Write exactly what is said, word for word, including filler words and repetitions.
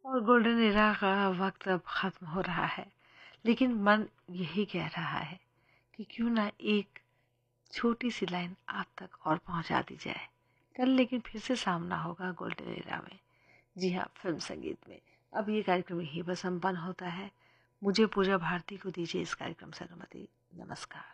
और golden era का वक्त अब ख़त्म हो रहा है, लेकिन मन यही कह रहा है कि क्यों ना एक छोटी सी लाइन आप तक और पहुंचा दी जाए। कल लेकिन फिर से सामना होगा गोल्डन एरा में, जी हाँ, फिल्म संगीत में। अब ये कार्यक्रम यहीं पर संपन्न होता है। मुझे पूजा भारती को दीजिए इस कार्यक्रम से अनुमति। नमस्कार।